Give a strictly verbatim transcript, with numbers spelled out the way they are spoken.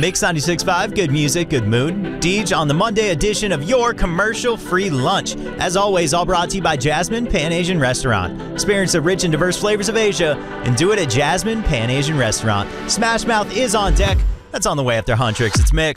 Mix ninety-six point five, good music, good mood. Deej on the Monday edition of your commercial-free lunch. As always, all brought to you by Jasmine Pan Asian Restaurant. Experience the rich and diverse flavors of Asia and do it at Jasmine Pan Asian Restaurant. Smash Mouth is on deck. That's on the way after Huntrix. It's Mix.